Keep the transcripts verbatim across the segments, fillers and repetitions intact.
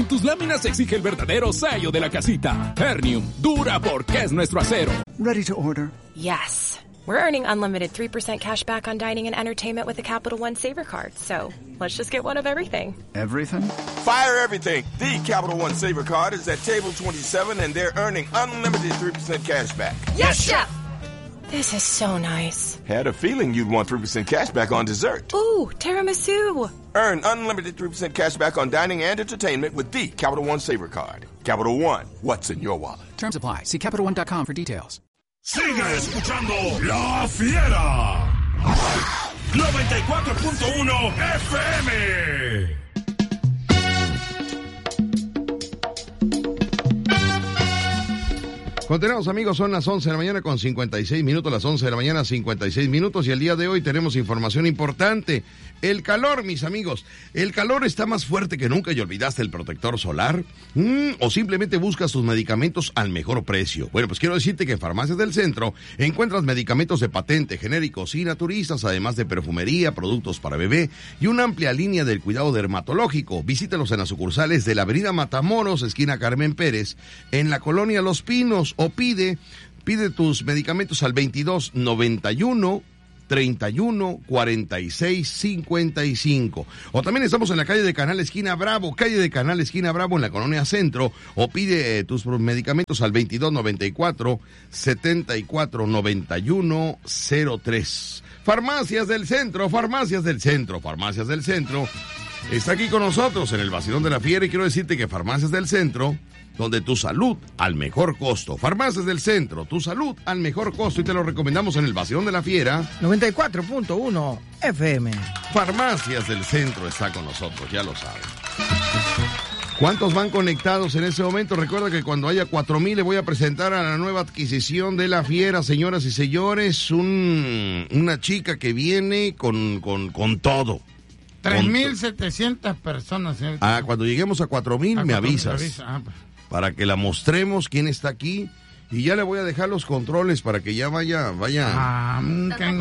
En tus láminas se exige el verdadero sello de la casita. Ternium, dura porque es nuestro acero. Ready to order. Yes. We're earning unlimited three percent cash back on dining and entertainment with the Capital One Saver Card. So let's just get one of everything. Everything? Fire everything. The Capital One Saver Card is at table twenty-seven, and they're earning unlimited three percent cash back. Yes, Chef! This is so nice. Had a feeling you'd want three percent cash back on dessert. Ooh, tiramisu. Earn unlimited three percent cash back on dining and entertainment with the Capital One Saver Card. Capital One, what's in your wallet? Terms apply. See Capital One dot com for details. Sigue escuchando La Fiera. noventa y cuatro punto uno F M. Continuamos, amigos, son las once de la mañana con cincuenta y seis minutos, las once de la mañana cincuenta y seis minutos, y el día de hoy tenemos información importante. El calor, mis amigos, el calor está más fuerte que nunca y olvidaste el protector solar, mm, o simplemente buscas tus medicamentos al mejor precio. Bueno, pues quiero decirte que en Farmacias del Centro encuentras medicamentos de patente, genéricos y naturistas, además de perfumería, productos para bebé y una amplia línea del cuidado dermatológico. Visítalos en las sucursales de la avenida Matamoros, esquina Carmen Pérez, en la colonia Los Pinos, o pide, pide tus medicamentos al veintidós noventa y uno treinta y uno cuarenta y seis cincuenta y cinco. O también estamos en la calle de Canal Esquina Bravo, calle de Canal Esquina Bravo en la colonia Centro, o pide eh, tus medicamentos al veintidós noventa y cuatro setenta y cuatro noventa y uno cero tres. Farmacias del Centro, Farmacias del Centro, Farmacias del Centro. Está aquí con nosotros en el Vacilón de la Fiera y quiero decirte que Farmacias del Centro, donde tu salud al mejor costo. Farmacias del Centro, tu salud al mejor costo, y te lo recomendamos en el Vacilón de la Fiera. noventa y cuatro punto uno F M. Farmacias del Centro está con nosotros, ya lo saben. ¿Cuántos van conectados en ese momento? Recuerda que cuando haya cuatro mil le voy a presentar a la nueva adquisición de la Fiera, señoras y señores, un, una chica que viene con, con, con todo. tres mil setecientas personas. Señorita. Ah, cuando lleguemos a cuatro mil me avisas. Avisa. Ah, pues. Para que la mostremos quién está aquí. Y ya le voy a dejar los controles para que ya vaya, vaya. Ah, can...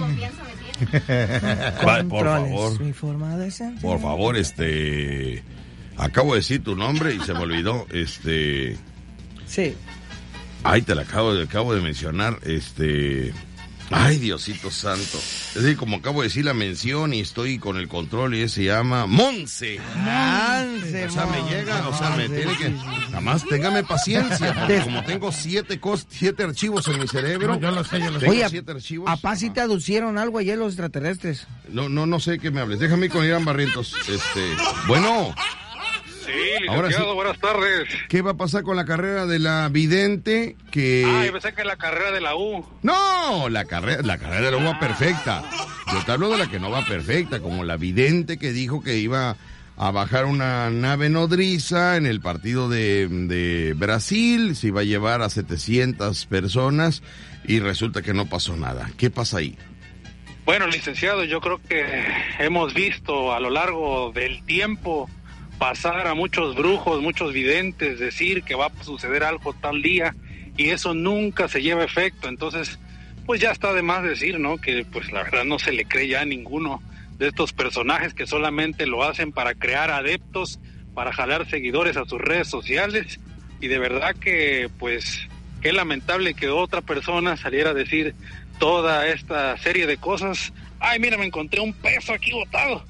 Vale, por favor. Mi forma de sentir. Por favor, este. Acabo de decir tu nombre y se me olvidó. Este. Sí. Ay, te la acabo de, acabo de mencionar. Este. Ay, Diosito Santo. Es decir, como acabo de decir la mención y estoy con el control, y se llama Monse. Monse. O sea, me llega, o sea, me tiene que... Nada más, téngame paciencia, porque como tengo siete, cos, siete archivos en mi cerebro... No, yo lo sé, yo lo sé. Oye, siete archivos. ¿a paz sí te aducieron algo ayer los extraterrestres? No, no, no sé qué me hables. Déjame ir con Irán Barrientos. Este... Bueno... Sí, licenciado, sí. Buenas tardes. ¿Qué va a pasar con la carrera de la vidente que...? Ah, yo pensé que la carrera de la U. No, la carrera, la carrera de la U va perfecta. Yo te hablo de la que no va perfecta, como la vidente que dijo que iba a bajar una nave nodriza en el partido de, de Brasil, se iba a llevar a setecientas personas y resulta que no pasó nada. ¿Qué pasa ahí? Bueno, licenciado, yo creo que hemos visto a lo largo del tiempo pasar a muchos brujos, muchos videntes, decir que va a suceder algo tal día y eso nunca se lleva a efecto. Entonces, pues ya está de más decir, ¿no? Que pues la verdad no se le cree ya a ninguno de estos personajes que solamente lo hacen para crear adeptos, para jalar seguidores a sus redes sociales, y de verdad que pues qué lamentable que otra persona saliera a decir toda esta serie de cosas. Ay, mira, me encontré un peso aquí botado.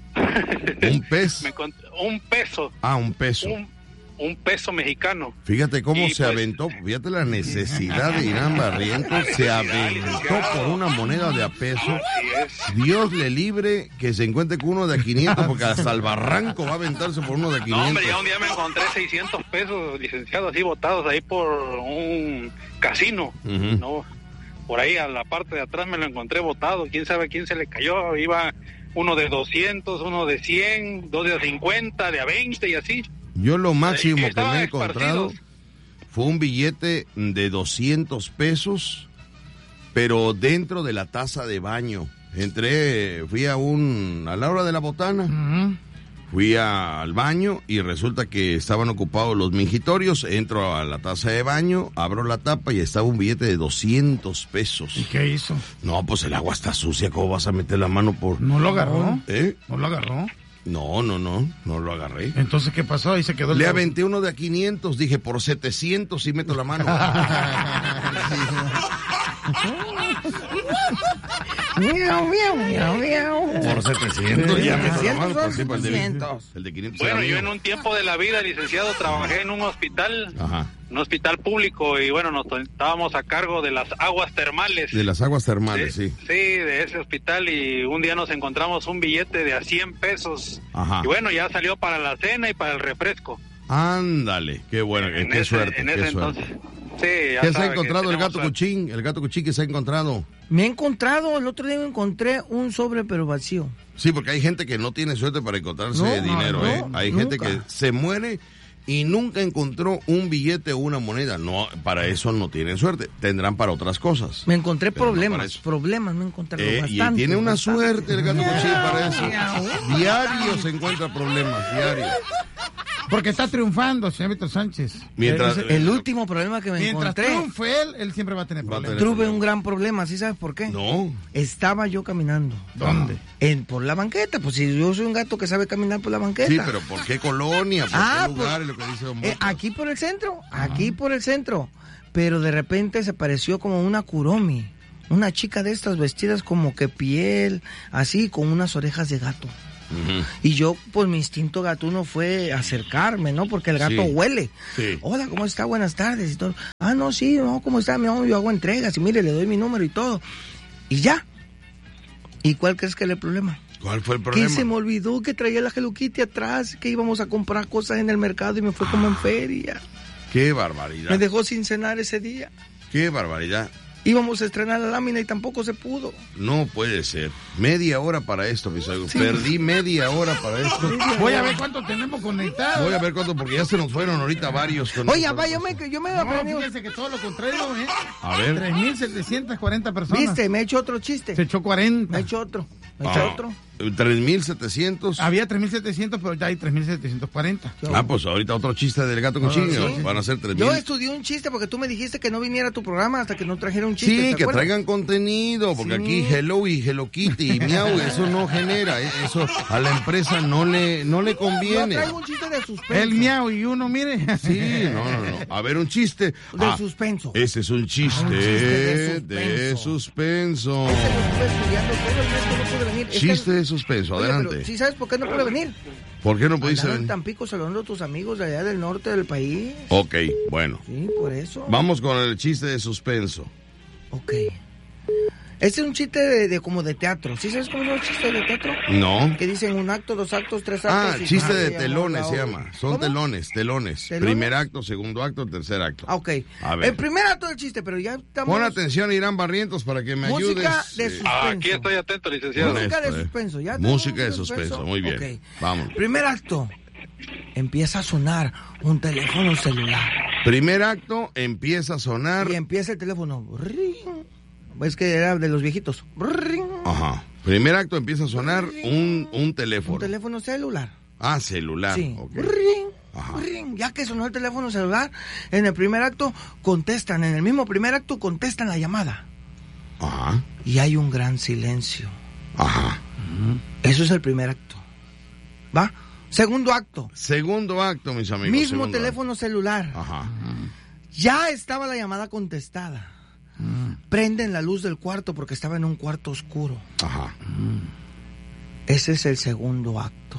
¿Un pez? Me encontré un peso. Ah, un peso. Un, un peso mexicano. Fíjate cómo y se pues, aventó, fíjate la necesidad de Irán Barrientos, se aventó por una moneda de a peso. Dios le libre que se encuentre con uno de a quinientos, porque hasta el barranco va a aventarse por uno de a quinientos. No, hombre, ya un día me encontré seiscientos pesos, licenciado, así botados ahí por un casino, uh-huh. ¿no? Por ahí a la parte de atrás me lo encontré botado, quién sabe quién se le cayó, iba uno de doscientos, uno de cien, dos de cincuenta, de a veinte y así. Yo lo máximo que, que me he encontrado fue un billete de doscientos pesos, pero dentro de la taza de baño. Entré, fui a un, a la hora de la botana, uh-huh. fui a, al baño y resulta que estaban ocupados los mingitorios. Entro a la taza de baño, abro la tapa y estaba un billete de doscientos pesos. ¿Y qué hizo? No, pues el agua está sucia, ¿cómo vas a meter la mano por...? ¿No lo agarró? ¿Eh? ¿No lo agarró? No, no, no, no lo agarré. Entonces, ¿qué pasó? Ahí se quedó el... Le aventé uno de a quinientos, dije, por setecientos y meto la mano. Miau, miau, miau, miau. Por setecientos, ya meto la mano. setecientos, Por, sí, el, de, setecientos. el de quinientos. Bueno, era yo mío. en un tiempo de la vida, licenciado, trabajé en un hospital, Ajá. un hospital público, y bueno, nos estábamos a cargo de las aguas termales. De las aguas termales, de, sí. Sí, de ese hospital, y un día nos encontramos un billete de a cien pesos. Ajá. Y bueno, ya salió para la cena y para el refresco. Ándale, qué bueno, En qué ese- suerte, en qué ese suerte. entonces. Sí, ya ¿Qué se sabe ha que encontrado el tenemos gato suerte. cuchín? El gato cuchín que se ha encontrado. Me he encontrado, el otro día me encontré un sobre pero vacío. Sí, porque hay gente que no tiene suerte para encontrarse No, dinero, no, ¿eh? Hay gente nunca. que se muere y nunca encontró un billete o una moneda. No, para eso no tienen suerte. Tendrán para otras cosas. Me encontré Pero no para problemas, eso. problemas me encontré Eh, bastante. y tiene una bastante. suerte el gato cuchín para eso. Miau. Diario se encuentra problemas, diario. Porque está triunfando, señor Víctor Sánchez. Mientras- Él- El último problema que me Mientras encontré, triunfe él, él siempre va a tener Va a problemas. tener- tuve un gran problema, ¿sí sabes por qué? No. Estaba yo caminando. ¿Dónde? En, por la banqueta, pues si yo soy un gato que sabe caminar por la banqueta. Sí, pero ¿por qué colonia? ¿Por Ah, qué lugar? pues, Es lo que dice don Eh, Botas. aquí por el centro, aquí por el centro. Pero de repente se pareció como una kuromi. Una chica de estas vestidas como que piel, así, con unas orejas de gato. Ujú. Y yo, pues mi instinto gatuno fue acercarme, ¿no? Porque el gato Sí. huele. Sí. Hola, ¿cómo está? Buenas tardes y todo. Ah, no, sí, no, ¿cómo está? Mi amor, yo hago entregas y mire, le doy mi número y todo. Y ya. ¿Y cuál crees que era el problema? ¿Cuál fue el Que problema? se me olvidó que traía la Hello Kitty atrás, que íbamos a comprar cosas en el mercado y me fue como en feria. Qué barbaridad. Me dejó sin cenar ese día. Qué barbaridad. Íbamos a estrenar la lámina y tampoco se pudo. No puede ser. Media hora para esto, mis amigos. Perdí media hora para esto. Voy a ver cuánto tenemos conectados. Voy a ver cuánto, porque ya se nos fueron ahorita varios. Con Oye, esto. papá, yo me, yo me he No, aprendido. fíjese que todo lo contrario, ¿eh? A ver. tres mil setecientas cuarenta personas. ¿Viste? Me he hecho otro chiste. Se echó cuarenta. Me he hecho otro. Me he hecho Ah, otro. tres mil setecientos. Había tres mil setecientos, pero ya hay tres mil setecientos cuarenta. Ah, pues ahorita otro chiste del gato cochino. sí. Van a ser tres Yo mil. estudié un chiste porque tú me dijiste que no viniera a tu programa hasta que no trajera un chiste. Sí, ¿te que acuerdas? traigan contenido, porque Sí. aquí Hello y Hello Kitty y Miau, eso no genera, eh, eso a la empresa no le, no le Yo conviene. traigo un chiste de suspenso. El miau y uno, mire. Sí, no, no, no. A ver, un chiste. De Ah, suspenso. Ese es un chiste, Ah, un chiste de de suspenso. suspenso. Ese lo estuve estudiando todo el mes que no pude venir. Es que- Chiste de suspenso, Oye, adelante. pero ¿sí sabes por qué no pude venir? ¿Por qué no pudiste Andaban en venir? Tampico saludando a tus amigos de allá del norte del país. Ok, bueno. Sí, por eso. Vamos con el chiste de suspenso. Ok. Este es un chiste de, de como de teatro. ¿Sí sabes cómo son los chistes de teatro? No. Que dicen un acto, dos actos, tres Ah, actos. y- chiste Ah, de ya, telones la se obra. llama. Son ¿Cómo? telones, telones. ¿Telones? Primer acto, segundo acto, tercer acto. Ah, ok. A ver. El primer acto del chiste, pero ya estamos... Pon atención, Irán Barrientos, para que me Música ayudes. de eh, suspenso. Aquí estoy atento, licenciado. Con Música esto, de eh. suspenso. ¿Ya Música de tenemos suspenso, muy bien. Ok. Vamos. Primer acto. Empieza a sonar un teléfono celular. Primer acto, empieza a sonar. Y empieza el teléfono. Ring. Es que era de los viejitos. Ring. Ajá. Primer acto, empieza a sonar un, un teléfono. Un teléfono celular. Ah, celular. Sí. ok. Ring. Ajá. Ring. Ya que sonó el teléfono celular, en el primer acto contestan, en el mismo primer acto contestan la llamada. Ajá. Y hay un gran silencio. Ajá. Eso es el primer acto. ¿Va? Segundo acto. Segundo acto, mis amigos. Mismo segundo teléfono celular. acto. Ajá. Ya estaba la llamada contestada. Prenden la luz del cuarto porque estaba en un cuarto oscuro. Ajá. Ese es el segundo acto.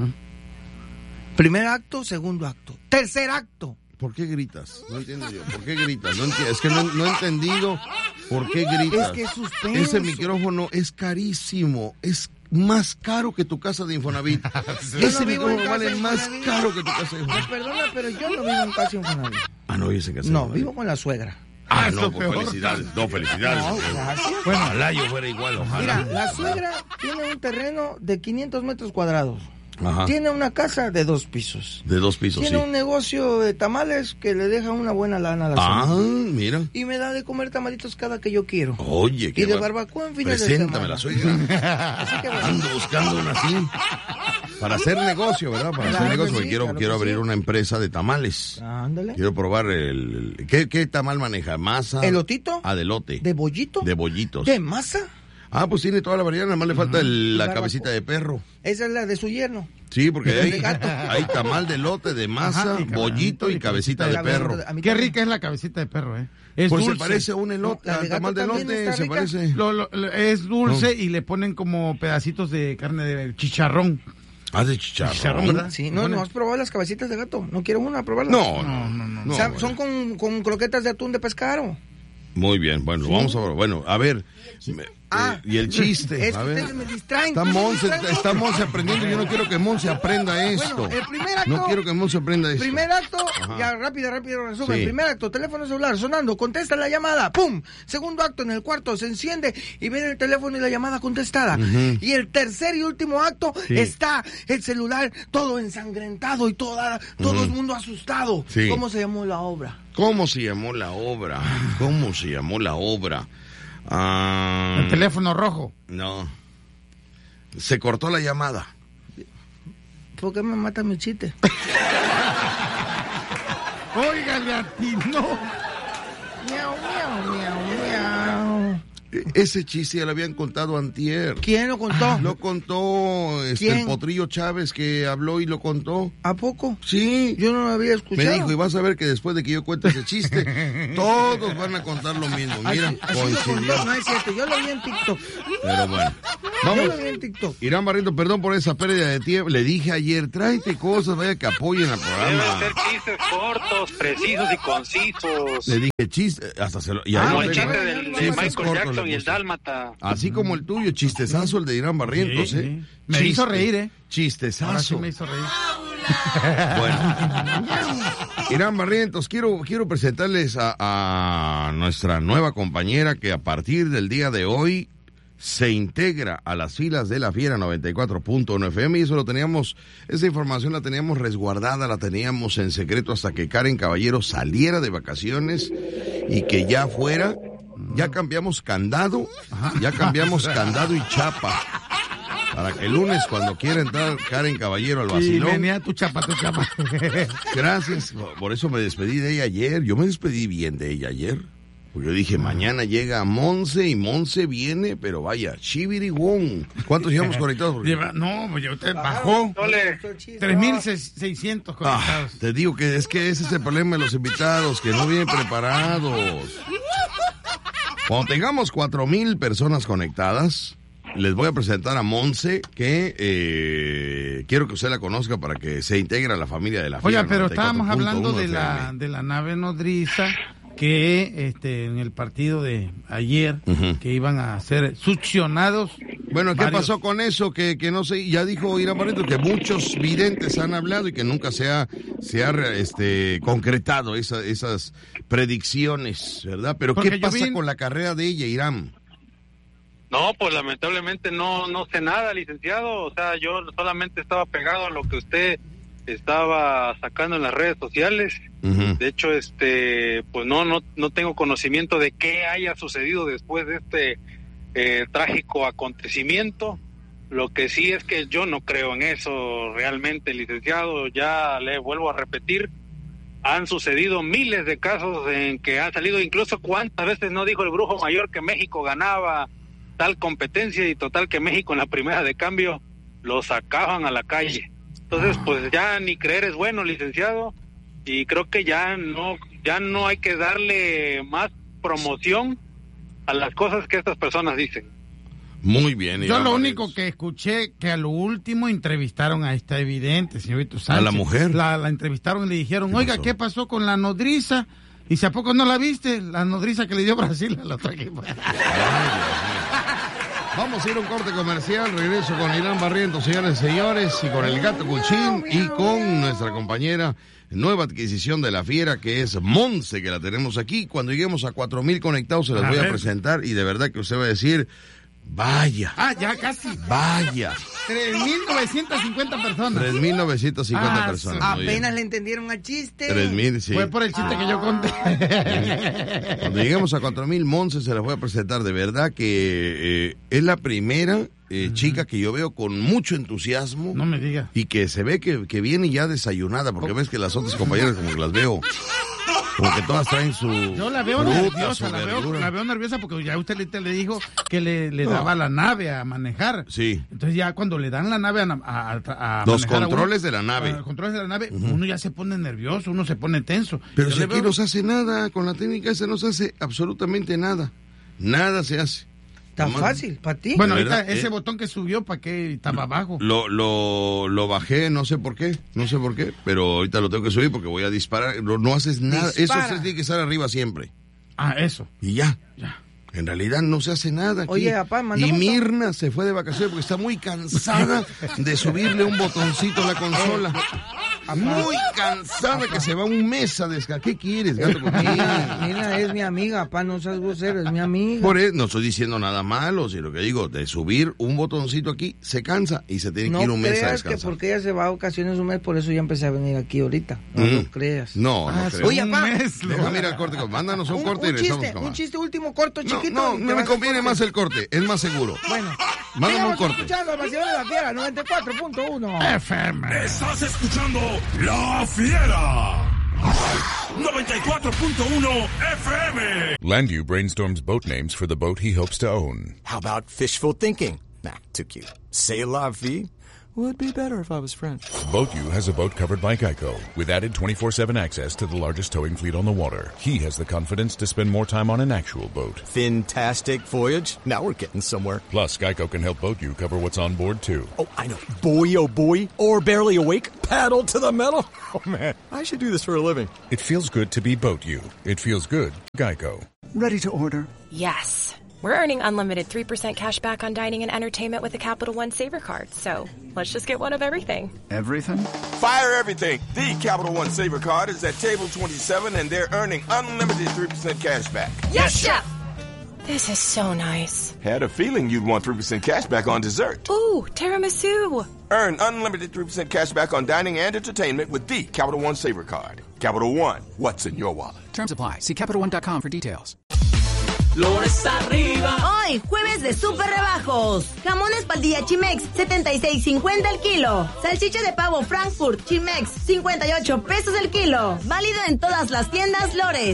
Primer acto, segundo acto. Tercer acto. ¿Por qué gritas? No entiendo yo. ¿Por qué gritas? No enti- es que no, no he entendido por qué gritas. Es que es suspenso. Ese micrófono es carísimo. Es más caro que tu casa de Infonavit. Yo Ese no vivo en micrófono casa vale de más Infonavit. caro que tu casa de Me Infonavit. perdona, pero yo no vivo en casa Infonavit. Ah, no vives en casa de No, Infonavit. vivo con la suegra. Ah, Eso no, pues peor. felicidades. No, felicidades. No, gracias. Bueno, ojalá yo fuera igual, Mira, ojalá. la suegra tiene un terreno de quinientos metros cuadrados. Ajá. Tiene una casa de dos pisos. De dos pisos, Tiene sí. un negocio de tamales que le deja una buena lana a la Ah, suegra. mira. Y me da de comer tamalitos cada que yo quiero. Oye, qué Y de bar- barbacoa en fines de Preséntame semana. la suegra. Así que bueno. Ando buscando una así. Para hacer negocio, ¿verdad? Para Claro hacer que negocio, sí, porque quiero, claro quiero que abrir sí. una empresa de tamales. Ándale. Quiero probar el... el- ¿qué, ¿Qué tamal maneja? ¿Masa? ¿Elotito? Ah, de elote. ¿De bollito? De bollitos. ¿De masa? Ah, pues tiene toda la variedad, nada más le falta el- la Barbacoa. cabecita de perro. Esa es la de su yerno. Sí, porque hay, hay tamal de lote, de masa, Ajá, bollito y cabecita de perro. Qué rica es la cabecita de perro, ¿eh? Es pues dulce. Se parece a un elote, no, al tamal de lote, se parece. Lo, lo, lo, es dulce no. y le ponen como pedacitos de carne de chicharrón. Ah, de chicharrón. chicharrón ¿verdad? Sí, no, no has probado las cabecitas de gato. ¿No quiero una probarlas? No, no, no. no, no o sea, bueno. son con, con croquetas de atún de pescado. Muy bien, bueno, ¿Sí? vamos a ver. Bueno, a ver. Me, ah, eh, y el chiste. Es a que ver. ustedes me distraen. Está Monse, está Monse aprendiendo. Yo no quiero que Monse aprenda esto. Bueno, el primer acto. No quiero que Monse aprenda esto. Primer acto, Ajá. ya rápido, rápido resumen. Sí. Primer acto, teléfono celular sonando, contesta la llamada, ¡pum! Segundo acto, en el cuarto se enciende y viene el teléfono y la llamada contestada. Uh-huh. Y el tercer y último acto, sí. está el celular todo ensangrentado y toda, todo uh-huh. el mundo asustado. Sí. ¿Cómo se llamó la obra? ¿Cómo se llamó la obra? ¿Cómo se llamó la obra? Ah, el teléfono rojo. No. Se cortó la llamada. ¿Por qué me mata mi chiste? Óigale a ti, no. Miau, miau, miau, miau. Ese chiste ya lo habían contado antier. ¿Quién lo contó? Ah, lo contó este, ¿Quién? el Potrillo Chávez, que habló y lo contó. ¿A poco? Sí. Yo no lo había escuchado. Me dijo, y vas a ver que después de que yo cuente ese chiste, todos van a contar lo mismo. Mira, así, así lo contó, no es cierto, yo lo vi en TikTok. Pero bueno. Vamos. Yo lo vi en TikTok. Irán Barrientos, perdón por esa pérdida de tiempo. Le dije ayer, tráete cosas, vaya que apoyen al programa. Deben ser chistes cortos, precisos y concisos. Le dije chistes, hasta se lo... Y ah, ahí como lo el tengo. chiste del, de Michael cortos, Jackson y el Dálmata. Así como el tuyo, chistezazo el de Irán Barrientos, sí, ¿eh? Sí. Me Chiste, hizo reír, ¿eh? Chistezazo. Ahora sí me hizo reír. Bueno. Irán Barrientos, quiero, quiero presentarles a, a nuestra nueva compañera que a partir del día de hoy se integra a las filas de la Fiera noventa y cuatro punto uno F M, y eso lo teníamos, esa información la teníamos resguardada, la teníamos en secreto hasta que Karen Caballero saliera de vacaciones y que ya fuera. Ya cambiamos candado, ya cambiamos candado y chapa. Para que el lunes, cuando quiera entrar Karen Caballero al vacilón. Sí, venía tu chapa, tu chapa. Gracias, por eso me despedí de ella ayer. Yo me despedí bien de ella ayer. Porque yo dije, mañana llega Monse y Monse viene, pero vaya, chibirigón. ¿Cuántos llevamos conectados? Lleva, no, pues ya usted bajó. tres mil seiscientos conectados. Ah, te digo que es que ese es el problema de los invitados, que no vienen preparados. Cuando tengamos cuatro mil personas conectadas, les voy a presentar a Monse, que eh, quiero que usted la conozca para que se integre a la familia de la Fiera. Oiga, pero estábamos hablando de la, de la nave nodriza, que este en el partido de ayer, uh-huh. que iban a ser succionados. Bueno, ¿qué varios... pasó con eso? Que, que no sé, ya dijo Irán Barreto que muchos videntes han hablado y que nunca se ha, se ha este, concretado esa, esas predicciones, ¿verdad? Pero Porque ¿qué pasa vi... con la carrera de ella, Irán? No, pues lamentablemente no, no sé nada, licenciado. O sea, yo solamente estaba pegado a lo que usted estaba sacando en las redes sociales. Uh-huh. De hecho, este, pues no, no, no tengo conocimiento de qué haya sucedido después de este eh, trágico acontecimiento. Lo que sí es que yo no creo en eso realmente, licenciado. Ya le vuelvo a repetir, han sucedido miles de casos en que han salido, incluso cuántas veces no dijo el brujo mayor que México ganaba tal competencia y total que México en la primera de cambio lo sacaban a la calle. Entonces, pues ya ni creer es bueno, licenciado, y creo que ya no, ya no hay que darle más promoción a las cosas que estas personas dicen. Muy bien. Yo lo único que escuché, que a lo último entrevistaron a esta evidente, señorito Sánchez. ¿A la mujer? La, la entrevistaron y le dijeron, ¿Qué oiga, pasó? ¿qué pasó con la nodriza? Y si a poco no la viste, la nodriza que le dio Brasil a la otra que... Vamos a ir a un corte comercial, regreso con Irán Barrientos, señores y señores, y con el Gato Cuchín y con nuestra compañera, nueva adquisición de la Fiera, que es Monse, que la tenemos aquí. Cuando lleguemos a cuatro mil conectados se las voy a presentar y de verdad que usted va a decir, vaya. Ah, ya casi. Vaya. tres mil novecientas cincuenta personas. tres mil novecientas cincuenta ah, personas. Apenas le entendieron al chiste. tres mil, sí. Fue por el chiste ah. que yo conté. Cuando lleguemos a cuatro mil, Monse se las voy a presentar. De verdad que eh, es la primera eh, uh-huh. chica que yo veo con mucho entusiasmo. No me diga. Y que se ve que, que viene ya desayunada, porque oh. ves que las otras compañeras como que las veo Como que todas traen su Yo la veo fruta, nerviosa, su la veo, verdura. la veo nerviosa porque ya usted le, le dijo que le, le No. daba la nave a manejar. Sí. Entonces ya cuando le dan la nave a, a, a, a Los manejar a controles uno, de la nave. Los controles de la nave, uh-huh. uno ya se pone nervioso, uno se pone tenso. Pero Yo si le aquí veo- no se hace nada, con la técnica esa no se hace absolutamente nada. Nada se hace. Tan Nomás- fácil, para ti. Bueno, De ahorita verdad, ese eh. botón que subió, ¿para qué estaba abajo? Lo, lo, lo bajé, no sé por qué, no sé por qué, pero ahorita lo tengo que subir porque voy a disparar. No, no haces nada, Dispara. eso sí tiene que estar arriba siempre. Ah, eso. Y ya. Ya. En realidad no se hace nada aquí. Oye, papá, y mandamos Mirna se fue de vacaciones porque está muy cansada de subirle un botoncito a la consola. Muy cansada que se va un mes a descargar. ¿Qué quieres, gato? Mira, mira, es mi amiga, papá, no seas grosero, es mi amiga. Por eso no estoy diciendo nada malo, sino que digo, de subir un botoncito aquí, se cansa y se tiene No que ir un mes a creas que descansar. porque ella se va a ocasiones un mes, por eso ya empecé a venir aquí ahorita. No Mm. lo creas. No, Ah, no sí. creo. Oye, Un papá. mes, lo- Déjame ir al corte, mándanos un, Un, corte y un regresamos chiste, con un más. chiste último, corto, No, chiquito. no, y te no me vas al conviene corte. más el corte, es más seguro. Bueno, Mándame un sigamos corte. escuchando Mansión de la Fiera, noventa y cuatro punto uno. F M. Estás escuchando La Fiera. noventa y cuatro punto uno F M. Landu brainstorms boat names for the boat he hopes to own. How about fishful thinking? Nah, too cute. C'est la vie? Would be better if I was French. BoatU has a boat covered by Geico with added twenty-four seven access to the largest towing fleet on the water. He has the confidence to spend more time on an actual boat. Fantastic voyage. Now we're getting somewhere. Plus, Geico can help BoatU cover what's on board, too. Oh, I know. Boy, oh boy. Or barely awake. Paddle to the metal. Oh, man. I should do this for a living. It feels good to be BoatU. It feels good. Geico. Ready to order? Yes. We're earning unlimited three percent cash back on dining and entertainment with the Capital One Saver Card. So let's just get one of everything. Everything? Fire everything. The Capital One Saver Card is at table twenty-seven, and they're earning unlimited three percent cash back. Yes, Chef! This is so nice. Had a feeling you'd want three percent cash back on dessert. Ooh, tiramisu. Earn unlimited three percent cash back on dining and entertainment with the Capital One Saver Card. Capital One, what's in your wallet? Terms apply. See Capital One dot com for details. Flores arriba. Hoy, jueves de super rebajos. Jamón espaldilla Chimex, setenta y seis cincuenta el kilo. Salchicha de pavo Frankfurt Chimex, cincuenta y ocho pesos el kilo. Válido en todas las tiendas Lores.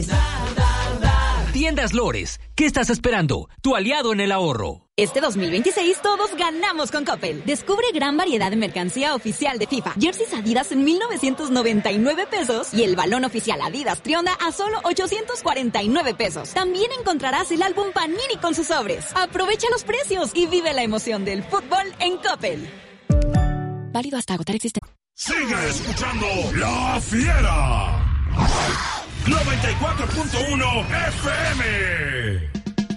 Tiendas Lores, ¿qué estás esperando? Tu aliado en el ahorro. Este dos mil veintiséis todos ganamos con Coppel. Descubre gran variedad de mercancía oficial de FIFA. Jerseys Adidas en mil novecientos noventa y nueve pesos y el balón oficial Adidas Trionda a solo ochocientos cuarenta y nueve pesos. También encontrarás el álbum Panini con sus sobres. Aprovecha los precios y vive la emoción del fútbol en Coppel. Válido hasta agotar existencia. Sigue escuchando La Fiera. noventa y cuatro punto uno F M.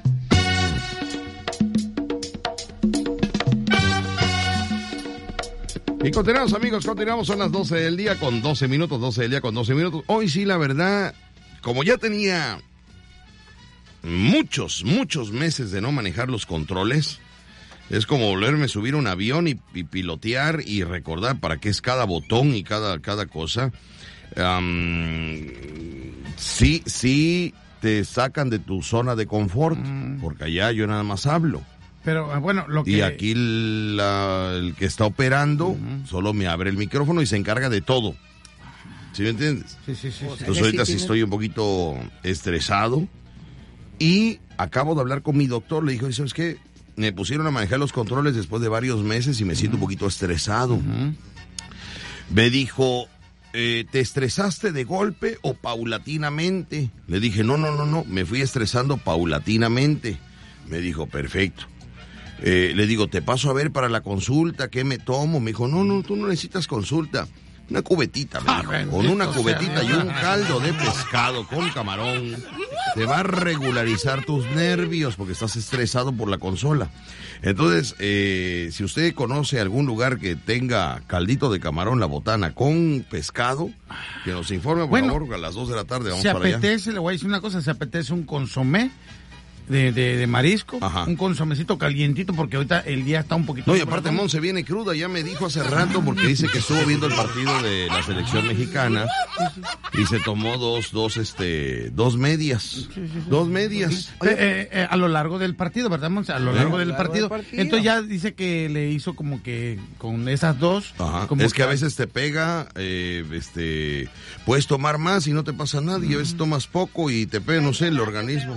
Y continuamos, amigos, continuamos, son las doce del día con doce minutos, doce del día con doce minutos. Hoy sí, la verdad, como ya tenía muchos, muchos meses de no manejar los controles, es como volverme a subir a un avión y, y pilotear y recordar para qué es cada botón y cada, cada cosa. Um, sí, sí te sacan de tu zona de confort, mm. porque allá yo nada más hablo. Pero bueno, lo que... Y aquí la, el que está operando uh-huh. solo me abre el micrófono y se encarga de todo. ¿Sí me entiendes? Sí, sí, sí. Entonces sí, ahorita sí tiene... estoy un poquito estresado. Y acabo de hablar con mi doctor. Le dijo, ¿sabes qué? Me pusieron a manejar los controles después de varios meses y me uh-huh. siento un poquito estresado. Uh-huh. Me dijo, eh, ¿te estresaste de golpe o paulatinamente? Le dije, no, no, no, no. Me fui estresando paulatinamente. Me dijo, perfecto. Eh, le digo, te paso a ver para la consulta, ¿qué me tomo? Me dijo, no, no, tú no necesitas consulta. Una cubetita, me dijo. Ah, con una cubetita y un caldo de pescado con camarón. Te va a regularizar tus nervios porque estás estresado por la consola. Entonces, eh, si usted conoce algún lugar que tenga caldito de camarón, La Botana, con pescado, que nos informe, por bueno, favor, a las dos de la tarde vamos se para allá. apetece, le voy a decir una cosa, se apetece un consomé de, de, de marisco, Ajá. un consomecito calientito, porque ahorita el día está un poquito... No, y aparte Monse viene cruda, ya me dijo hace rato, porque dice que estuvo viendo el partido de la selección mexicana y se tomó dos, dos, este, dos medias, sí, sí, sí. dos medias. Eh, eh, eh, a lo largo del partido, ¿verdad, Monse? A lo largo, del, largo partido. del partido. Entonces ya dice que le hizo como que con esas dos... Ajá. Como es que a veces te pega, eh, este, puedes tomar más y no te pasa nada, y a veces tomas poco y te pega, no sé, el organismo.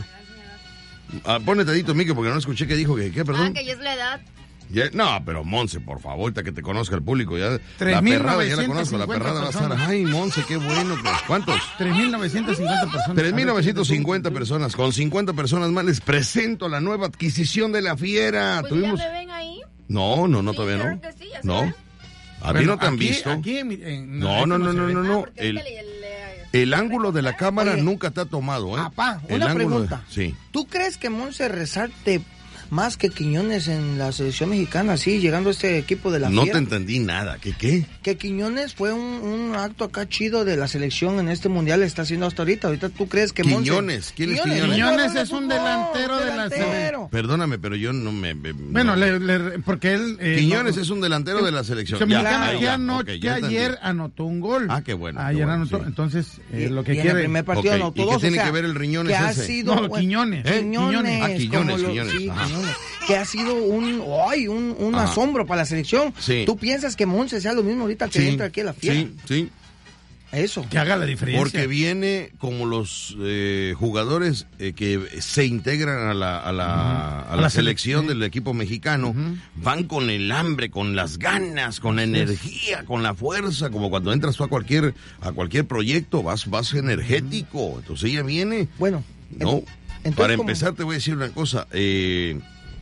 Ah, ponete dedito, Mike, porque no escuché que dijo que, ¿qué, perdón? Ah, que ya es la edad. Ya, no, pero Monse, por favor, ahorita que te conozca el público, ya la perrada ya la conozco, la perrada va a estar, ay, Monse, qué bueno, que, ¿cuántos? tres mil novecientos cincuenta personas. tres mil novecientos cincuenta personas, con cincuenta personas más les presento la nueva adquisición de la Fiera. Pues Tuvimos... ¿ya me ven ahí? No, no, no, Sí, todavía claro no. que sí, ya se No. ven. A ti Bueno, no te han aquí- visto. aquí en mi- en- no, no, no, no, no, no. Ah, porque El, es que le- le- el ángulo de la cámara Oye. nunca te ha tomado, ¿eh? Papá, El una ángulo de- pregunta. Sí. ¿Tú crees que Monse resalte más que Quiñones en la selección mexicana, sí, llegando a este equipo de la No Fiera? te entendí nada. ¿Qué qué? Que Quiñones fue un, un acto acá chido de la selección en este mundial, está haciendo hasta ahorita. Ahorita tú crees que Monse... Quiñones, ¿quién es Quiñones? Quiñones es un delantero de la delantero. Perdóname, pero yo no me... me- Bueno, no. le, le- porque él... eh, Quiñones no- es un delantero de la selección. Se Ya, mexicana ah, que, ya, ano- ok, que ya entendí. ayer anotó un gol. Ah, qué bueno, qué Ayer bueno, anotó, sí. entonces eh, Y- lo que y en quiere... el primer partido Ok, anotó ¿y qué dos, tiene o sea, que ver el Riñones que ha ese? sido... No, Quiñones. ¿Eh? Quiñones, Ah, Quiñones, como lo- Quiñones, sí, ajá. Quiñones, que ha sido un, ay, un, un Ajá. asombro para la selección. Sí. ¿Tú piensas que Monse sea lo mismo ahorita que Sí, entra aquí a la Fiera? sí, sí. Eso. Que haga la diferencia. Porque viene como los eh, jugadores eh, que se integran a la, a la, a A la la selección selec- del equipo mexicano, van con el hambre, con las ganas, con la energía, con la fuerza, como cuando entras tú a cualquier, a cualquier proyecto, vas, vas energético. Entonces ella viene. Bueno, No, entonces, para ¿cómo? empezar te voy a decir una cosa. Eh,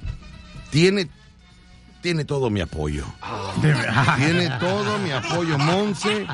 tiene, tiene todo mi apoyo. Tiene todo mi apoyo, Monse.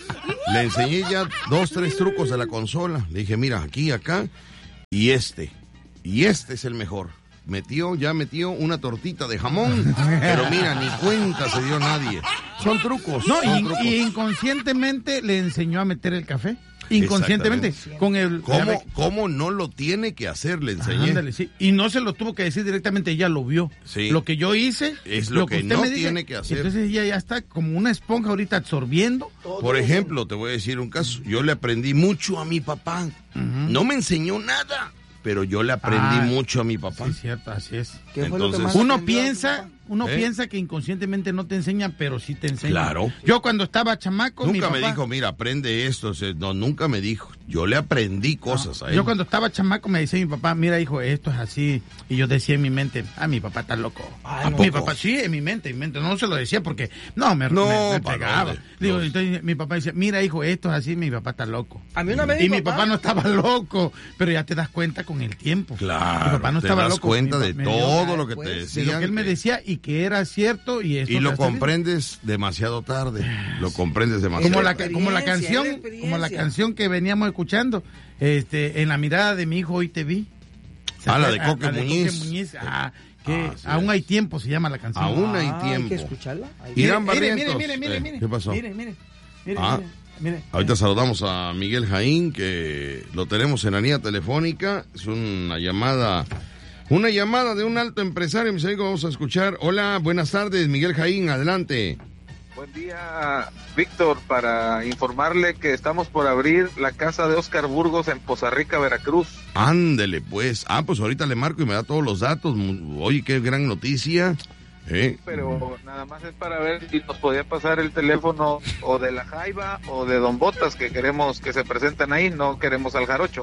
Le enseñé ya dos, tres trucos de la consola. Le dije, mira, aquí, acá, y este. Y este es el mejor. Metió, ya metió una tortita de jamón, pero mira, ni cuenta se dio nadie. Son trucos. No, son y, trucos. y inconscientemente le enseñó a meter el café. Inconscientemente. Exactamente. Con el... ¿Cómo, ¿Cómo no lo tiene que hacer? Le enseñé. Ándale, sí. Y no se lo tuvo que decir directamente, ella lo vio. Sí. Lo que yo hice Es lo que usted no me dice, tiene que hacer. Entonces ella ya está como una esponja ahorita absorbiendo. Por ejemplo, te voy a decir un caso. Yo le aprendí mucho a mi papá. No me enseñó nada, pero yo le aprendí Ah, mucho a mi papá. Sí, cierto, así es. ¿Qué fue lo que Entonces, más Uno aprendió? piensa, uno ¿Eh? piensa que inconscientemente no te enseña, pero sí te enseña. Claro. Yo cuando estaba chamaco, mi Nunca me papá- dijo, mira, aprende esto. O sea, no, nunca me dijo. Yo le aprendí cosas a él. Yo cuando estaba chamaco me decía mi papá, mira hijo, esto es así. Y yo decía en mi mente, ah, mi papá está loco. ¿A mi poco? papá, sí, en mi mente, en mi mente. No se lo decía porque, no, me, No, me- me ¿para pegaba. dónde? Digo, No. entonces mi papá decía, mira hijo, esto es así, mi papá está loco. A mí una vez Y mi mi papá- papá no estaba loco, pero ya te das cuenta con el tiempo. Claro, Mi papá no te estaba das loco. cuenta Mi de papá me dio- todo lo que pues, te de de decían. lo que él me que- decía y que era cierto y esto Y lo que hasta- comprendes demasiado tarde. Lo comprendes demasiado como la, tarde. como la Experiencia, canción, es experiencia. como la canción que veníamos escuchando, este, en la mirada de mi hijo hoy te vi. Ah, la de Ah, Coque Muñiz. Ah, que Ah, sí. aún hay tiempo se llama la canción. Aún hay Ah, tiempo. Hay que escucharla. Hay- Irán mire, mire, Barrientos. mire, mire, Eh, mire. ¿Qué pasó? Mire, mire, mire, Ah. mire, mire. Ahorita saludamos a Miguel Jaín, que lo tenemos en la línea telefónica. Es una llamada, una llamada de un alto empresario, mis amigos. Vamos a escuchar. Hola, buenas tardes, Miguel Jaín, adelante. Buen día, Víctor, para informarle que estamos por abrir la casa de Oscar Burgos en Poza Rica, Veracruz. Ándele, pues. Ah, pues ahorita le marco y me da todos los datos. Mu- Oye, qué gran noticia. ¿Eh? Pero nada más es para ver si nos podía pasar el teléfono o de la Jaiba o de Don Botas, que queremos que se presenten ahí, no queremos al Jarocho.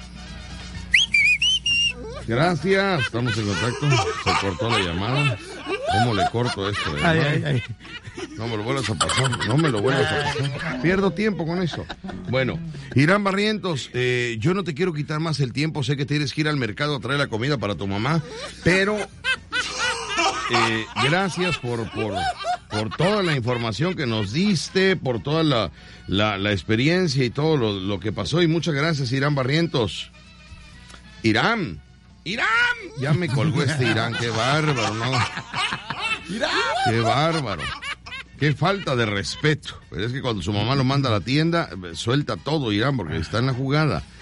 Gracias, estamos en contacto. Se cortó la llamada. ¿Cómo le corto esto? de Ay, llamada? ay, ay. No me lo vuelvas a pasar, no me lo vuelvas a pasar. Pierdo tiempo con eso. Bueno, Irán Barrientos, eh, yo no te quiero quitar más el tiempo. Sé que tienes que ir al mercado a traer la comida para tu mamá, pero eh, gracias por, por, por toda la información que nos diste, por toda la, la, la experiencia y todo lo, lo que pasó. Y muchas gracias, Irán Barrientos. Irán, Irán. Ya me colgó este Irán, qué bárbaro, ¿no? Qué bárbaro. Qué falta de respeto. Pero es que cuando su mamá lo manda a la tienda, suelta todo, Irán, porque está en la jugada.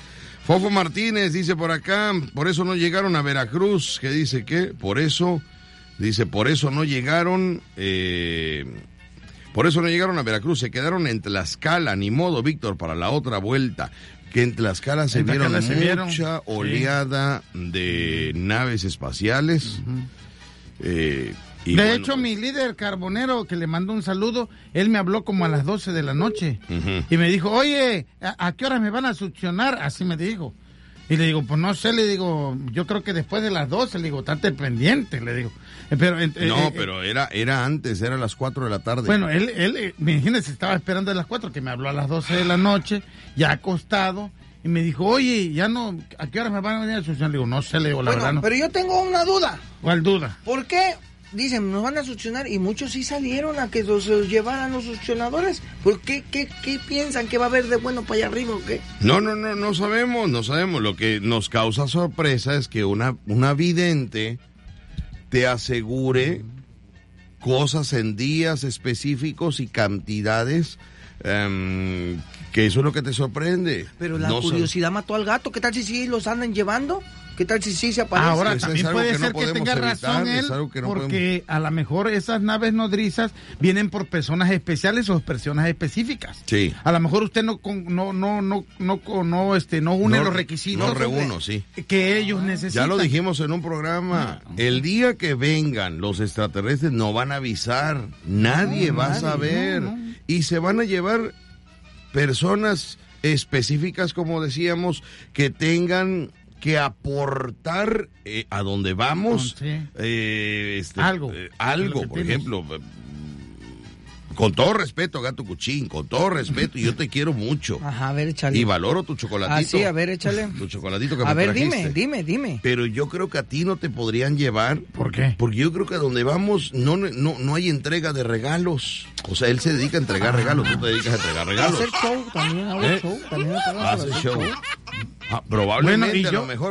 Fofo Martínez dice por acá, por eso no llegaron a Veracruz, que dice que, por eso, dice, por eso no llegaron, eh, por eso no llegaron a Veracruz, se quedaron en Tlaxcala, ni modo, Víctor, para la otra vuelta, que en Tlaxcala se En vieron Tlaxcala se vieron, mucha sí. oleada de naves espaciales, Uh-huh. eh, y de bueno, hecho, mi líder carbonero, que le mandó un saludo, él me habló como a las doce de la noche. Uh-huh. Y me dijo, oye, ¿a, a qué hora me van a succionar? Así me dijo. Y le digo, pues no sé, le digo, yo creo que después de las doce, le digo, estate pendiente, le digo. Pero, eh, no, eh, pero era, era antes, era a las cuatro de la tarde. Bueno, él, él, eh, imagínese, estaba esperando a las cuatro, que me habló a las doce de la noche, ya acostado, y me dijo, oye, ya no, ¿a qué hora me van a venir a succionar? Le digo, no sé, le digo, la bueno, verdad no. Pero yo tengo una duda. ¿Cuál duda? ¿Por qué? Dicen, nos van a succionar y muchos sí salieron a que los, los llevaran los succionadores. ¿Por qué, qué, qué piensan que va a haber de bueno para allá arriba o qué? No, no, no, no sabemos, no sabemos. Lo que nos causa sorpresa es que una, una vidente te asegure cosas en días específicos y cantidades, um, que eso es lo que te sorprende. Pero la no curiosidad mató al gato. ¿Qué tal si sí los andan llevando? ¿Qué tal si sí se aparecen? Ahora Eso también es algo puede que no ser que podemos tenga evitar, razón él, es algo que no porque a lo mejor esas naves nodrizas vienen por personas especiales o personas específicas. Sí. A lo mejor usted no con- no no no no no, no, este no une No- los requisitos no reúno, sí. que ellos necesitan. Ya lo dijimos en un programa, el día que vengan los extraterrestres no van a avisar, nadie No, va nadie, a saber, no, no. y se van a llevar personas específicas, como decíamos, que tengan que aportar eh, a donde vamos Sí. eh, este, Algo. eh, algo, Lo que por tienes. ejemplo, eh, con todo respeto, Gato Cuchín, con todo respeto, yo te quiero mucho. Ajá, a ver, échale. Y valoro tu chocolatito. Ah, sí, a ver, échale. Tu chocolatito que A me ver, trajiste. dime, dime, dime. Pero yo creo que a ti no te podrían llevar. ¿Por qué? Porque yo creo que a donde vamos no, no, no hay entrega de regalos. O sea, él se dedica a entregar regalos, tú te dedicas a entregar regalos. Hacer show también, hago ¿Eh? show. También hago Hace hacer show. Ah, probablemente Bueno, y a yo- lo mejor.